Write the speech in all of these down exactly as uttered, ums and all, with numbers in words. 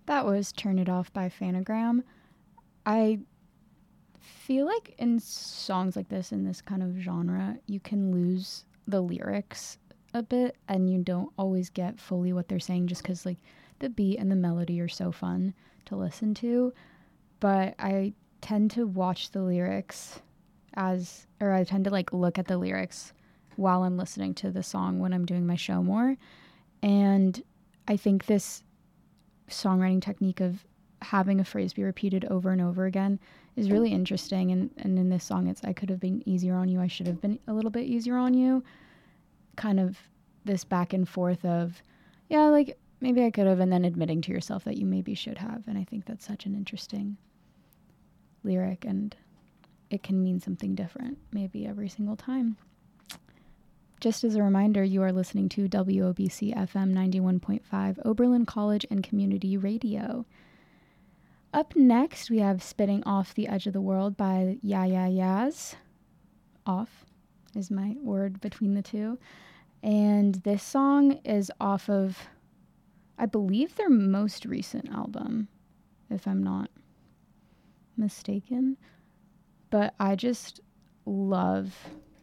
That was Turn It Off by Phanogram. I feel like in songs like this, in this kind of genre, you can lose the lyrics a bit and you don't always get fully what they're saying just because, like, the beat and the melody are so fun to listen to. But I tend to watch the lyrics as, or I tend to, like, look at the lyrics while I'm listening to the song when I'm doing my show more. And I think this songwriting technique of having a phrase be repeated over and over again is really interesting. And, and in this song, it's I could have been easier on you. I should have been a little bit easier on you. Kind of this back and forth of, yeah, like maybe I could have, and then admitting to yourself that you maybe should have. And I think that's such an interesting lyric, and it can mean something different maybe every single time. Just as a reminder, you are listening to W O B C F M ninety-one point five, Oberlin College and Community Radio. Up next, we have Spitting Off the Edge of the World by Ya Ya Yaz. Off is my word between the two. And this song is off of, I believe, their most recent album, if I'm not mistaken. But I just love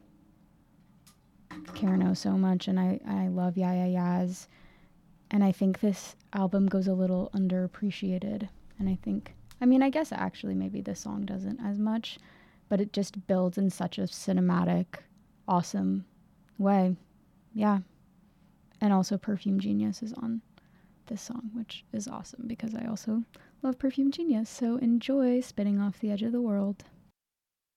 Karen O so much, and I, I love Ya Ya Yaz. And I think this album goes a little underappreciated. And I think, I mean, I guess actually maybe this song doesn't as much, but it just builds in such a cinematic, awesome way. Yeah. And also Perfume Genius is on this song, which is awesome because I also love Perfume Genius. So enjoy Spitting Off the Edge of the World.